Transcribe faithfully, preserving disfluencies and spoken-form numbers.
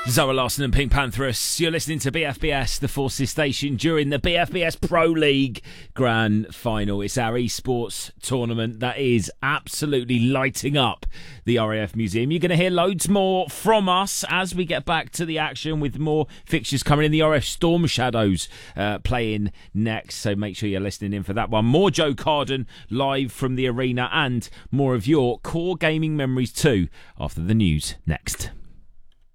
Zoa Larson and Pink Pantherus. You're listening to B F B S, the Forces Station, during the B F B S Pro League Grand Final. It's our esports tournament that is absolutely lighting up the R A F Museum. You're going to hear loads more from us as we get back to the action with more fixtures coming in. The R A F Storm Shadows uh, playing next, so make sure you're listening in for that one. More Joe Carden live from the arena and more of your core gaming memories too after the news next.